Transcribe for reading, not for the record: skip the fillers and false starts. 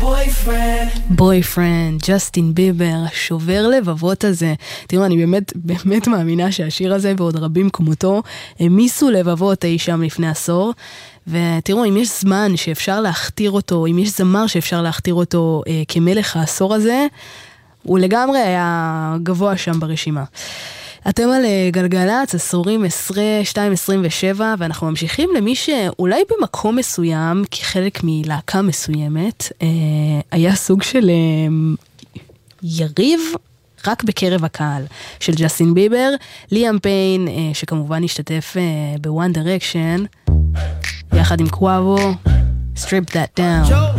בויפרנד, ג'סטין ביבר, שובר לבבות הזה. תראו, אני באמת מאמינה שהשיר הזה ועוד רבים כמותו המיסו לבבות אי שם לפני עשור. ותראו, אם יש זמן שאפשר להכתיר אותו, אם יש זמר שאפשר להכתיר אותו כמלך העשור הזה, הוא לגמרי היה גבוה שם ברשימה. אתם על גלגלץ, עשורים 22-27, ואנחנו ממשיכים למי שאולי במקום מסוים, כחלק מלהקה מסוימת, היה סוג של יריב רק בקרב הקהל של ג'סטין ביבר, ליאם פיין, שכמובן השתתף בוואן דירקשן, יחד עם קוואבו, Strip That Down.